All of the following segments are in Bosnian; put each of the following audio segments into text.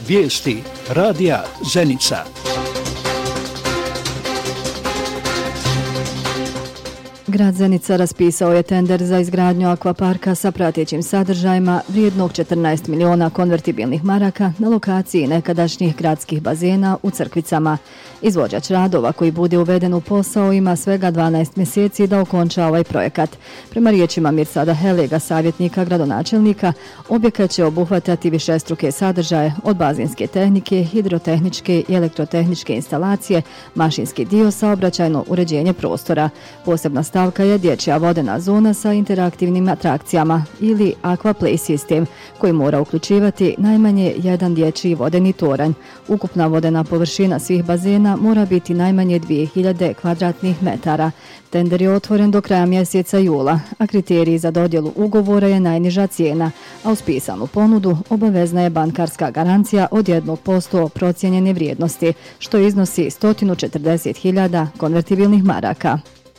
Vijesti radija Zenica. Grad Zenica raspisao je tender za izgradnju akvaparka sa pratećim sadržajima vrijednog 14 miliona konvertibilnih maraka na lokaciji nekadašnjih gradskih bazena u Crkvicama. Izvođač radova koji bude uveden u posao ima svega 12 mjeseci da okonča ovaj projekat. Prema riječima Mirsada Helega, savjetnika gradonačelnika, objekat će obuhvatati višestruke sadržaje od bazinske tehnike, hidrotehničke i elektrotehničke instalacije, mašinski dio, saobraćajno uređenje prostora. Posebna stavka je dječja vodena zona sa interaktivnim atrakcijama ili aquaplay sistem koji mora uključivati najmanje jedan dječji vodeni toranj. Ukupna vodena površina svih bazena mora biti najmanje 2000 kvadratnih metara. Tender je otvoren do kraja mjeseca jula, a kriteriji za dodjelu ugovora je najniža cijena, a uz pisanu ponudu obavezna je bankarska garancija od 1% procijenjene vrijednosti, što iznosi 140.000 konvertibilnih maraka.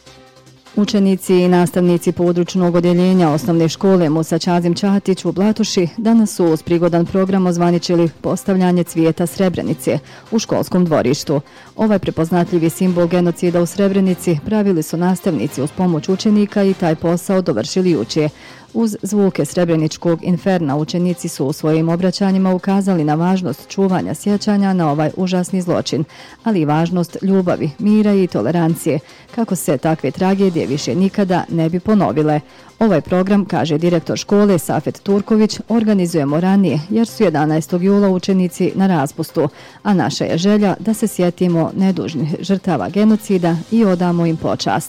Učenici i nastavnici područnog odjeljenja osnovne škole Musa Čazim Čahatić u Blatuši danas su uz prigodan program ozvaničili postavljanje cvijeta Srebrenice u školskom dvorištu. Ovaj prepoznatljivi simbol genocida u Srebrenici pravili su nastavnici uz pomoć učenika i taj posao dovršili jučer. Uz zvuke srebreničkog inferna učenici su u svojim obraćanjima ukazali na važnost čuvanja sjećanja na ovaj užasni zločin, ali i važnost ljubavi, mira i tolerancije, kako se takve tragedije više nikada ne bi ponovile. Ovaj program, kaže direktor škole Safet Turković, organizujemo ranije jer su 11. jula učenici na raspustu, a naša je želja da se sjetimo nedužnih žrtava genocida i odamo im počast.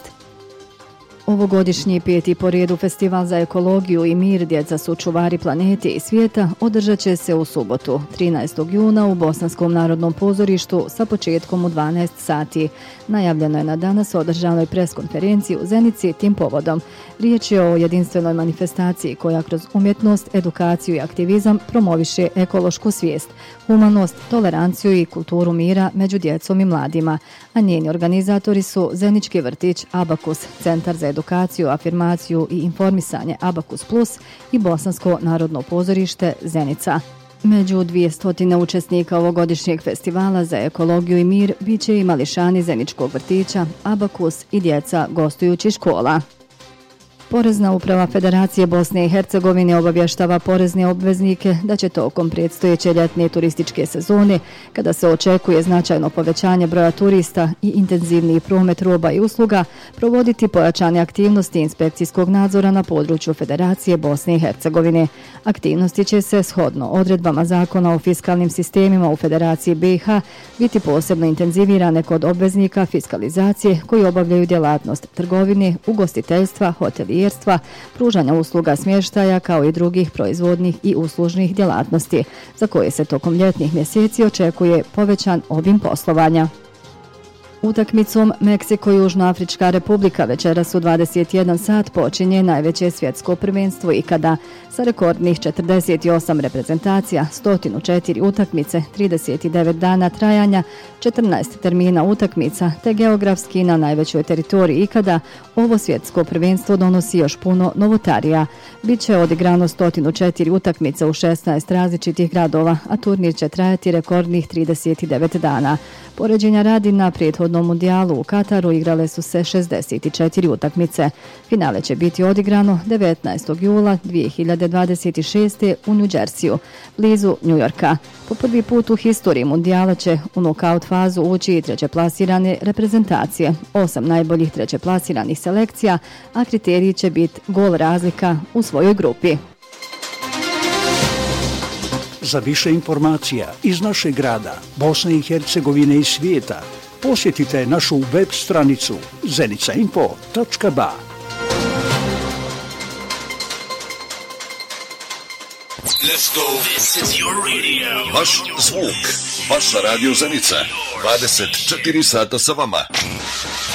Ovogodišnji 5. po redu festival za ekologiju i mir Djeca su čuvari planete i svijeta održat će se u subotu, 13. juna u Bosanskom narodnom pozorištu sa početkom u 12 sati. Najavljeno je na danas održanoj preskonferenciji u Zenici tim povodom. Riječ je o jedinstvenoj manifestaciji koja kroz umjetnost, edukaciju i aktivizam promoviše ekološku svijest, humanost, toleranciju i kulturu mira među djecom i mladima, a njeni organizatori su Zenički vrtić Abakus, Centar za edukaciju, afirmaciju i informisanje Abakus Plus i Bosansko narodno pozorište Zenica. Među 200 učesnika ovogodišnjeg festivala za ekologiju i mir bit će i mališani Zeničkog vrtića, Abakus i djeca gostujućih škola. Porezna uprava Federacije Bosne i Hercegovine obavještava porezne obveznike da će tokom predstojeće ljetne turističke sezone, kada se očekuje značajno povećanje broja turista i intenzivniji promet roba i usluga, provoditi pojačane aktivnosti inspekcijskog nadzora na području Federacije Bosne i Hercegovine. Aktivnosti će se, shodno odredbama Zakona o fiskalnim sistemima u Federaciji BiH, biti posebno intenzivirane kod obveznika fiskalizacije koji obavljaju djelatnost trgovine, ugostiteljstva, hotelijerstva, pružanja usluga smještaja kao i drugih proizvodnih i uslužnih djelatnosti, za koje se tokom ljetnih mjeseci očekuje povećan obim poslovanja. Utakmicom Meksiko-Južnoafrička republika večeras u 21 sat počinje najveće svjetsko prvenstvo ikada sa rekordnih 48 reprezentacija, 104 utakmice, 39 dana trajanja, 14 termina utakmica te geografski na najvećoj teritoriji ikada. Ovo svjetsko prvenstvo donosi još puno novotarija. Biće odigrano 104 utakmice u 16 različitih gradova, a turnir će trajati rekordnih 39 dana. Poređenja radi na prethodnom mundijalu u Kataru igrale su se 64 utakmice. Finale će biti odigrano 19. jula 2026. u New Jerseyju, blizu New Yorka. Po prvi put u historiji mundijala će u nokaut fazu ući i trećeplasirane reprezentacije, 8 najboljih trećeplasiranih selekcija, a kriteriji će biti gol razlika u svojoj grupi. Za više informacija iz našeg grada, Bosne i Hercegovine i svijeta, posjetite našu web stranicu zenicainfo.ba. Let's go. This is your radio. Vaš zvuk, vaša radio Zenica. 24 sata sa vama.